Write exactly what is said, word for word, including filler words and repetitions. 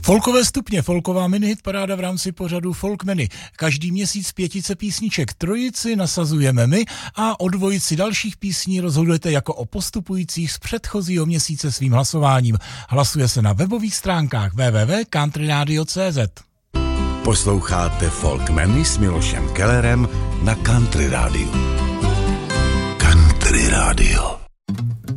Folkové stupně, folková minihit paráda v rámci pořadu Folkmeny. Každý měsíc pětice písniček, trojici nasazujeme my a o dvojici dalších písní rozhodujete jako o postupujících z předchozího měsíce svým hlasováním. Hlasuje se na webových stránkách w w w tečka country radio tečka c z. Posloucháte Folkmeny s Milošem Kellerem na Country Radio. Country Radio.